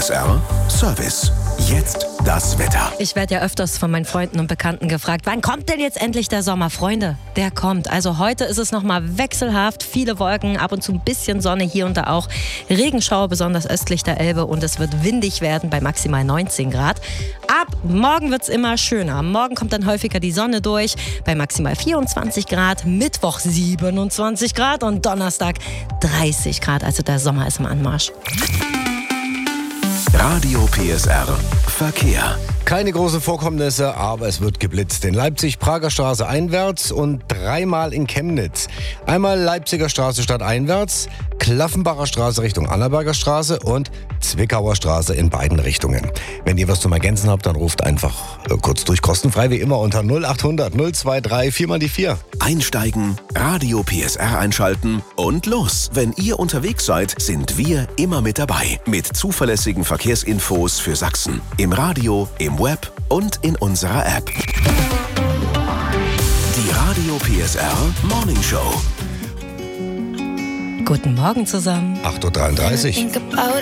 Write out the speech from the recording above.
PSR Service. Jetzt das Wetter. Ich werde ja öfters von meinen Freunden und Bekannten gefragt, wann kommt denn jetzt endlich der Sommer? Freunde, der kommt. Also heute ist es nochmal wechselhaft, viele Wolken, ab und zu ein bisschen Sonne, hier und da auch Regenschauer, besonders östlich der Elbe, und es wird windig werden bei maximal 19 Grad. Ab morgen wird es immer schöner. Morgen kommt dann häufiger die Sonne durch bei maximal 24 Grad, Mittwoch 27 Grad und Donnerstag 30 Grad. Also der Sommer ist im Anmarsch. Radio PSR Verkehr. Keine großen Vorkommnisse, aber es wird geblitzt. In Leipzig-Prager Straße einwärts und dreimal in Chemnitz. Einmal Leipziger Straße stadteinwärts, Klaffenbacher Straße Richtung Annaberger Straße und Zwickauer Straße in beiden Richtungen. Wenn ihr was zum Ergänzen habt, dann ruft einfach kurz durch, kostenfrei wie immer unter 0800 023 4x4. Einsteigen, Radio PSR einschalten und los. Wenn ihr unterwegs seid, sind wir immer mit dabei. Mit zuverlässigen Verkehrsinfos für Sachsen. Im Radio, im Web und in unserer App. Die Radio PSR Morning Show. Guten Morgen zusammen. 8.33 Uhr.